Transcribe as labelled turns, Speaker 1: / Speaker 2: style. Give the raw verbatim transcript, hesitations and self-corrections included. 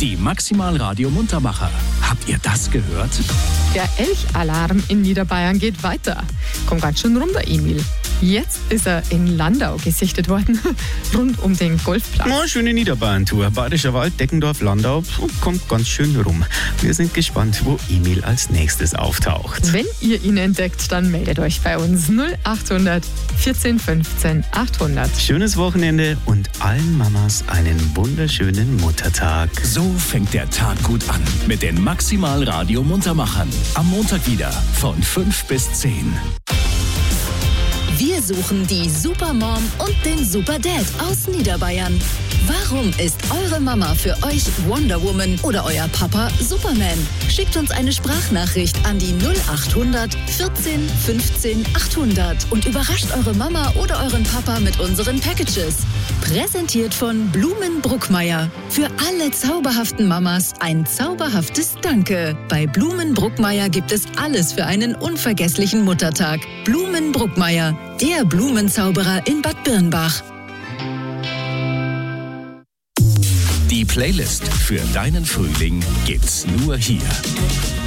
Speaker 1: Die Maximal Radio Muntermacher. Habt ihr das gehört?
Speaker 2: Der Elchalarm in Niederbayern geht weiter. Kommt ganz schön rum, der Emil. Jetzt ist er in Landau gesichtet worden, rund um den Golfplatz.
Speaker 3: Na, schöne Niederbayern-Tour. Bayerischer Wald, Deckendorf, Landau. Kommt ganz schön rum. Wir sind gespannt, wo Emil als nächstes auftaucht.
Speaker 2: Wenn ihr ihn entdeckt, dann meldet euch bei uns null achthundert vierzehn fünfzehn achthundert.
Speaker 3: Schönes Wochenende und allen Mamas einen wunderschönen Muttertag.
Speaker 1: So fängt der Tag gut an mit den Maximal Radio Muntermachern. Am Montag wieder von fünf bis zehn.
Speaker 4: Wir suchen die Supermom und den Superdad aus Niederbayern. Warum ist eure Mama für euch Wonder Woman oder euer Papa Superman? Schickt uns eine Sprachnachricht an die null achthundert vierzehn fünfzehn achthundert und überrascht eure Mama oder euren Papa mit unseren Packages. Präsentiert von Blumen Bruckmeier. Für alle zauberhaften Mamas ein zauberhaftes Danke. Bei Blumen Bruckmeier gibt es alles für einen unvergesslichen Muttertag. Blumen Bruckmeier, der Blumenzauberer in Bad Birnbach.
Speaker 1: Die Playlist für deinen Frühling gibt's nur hier.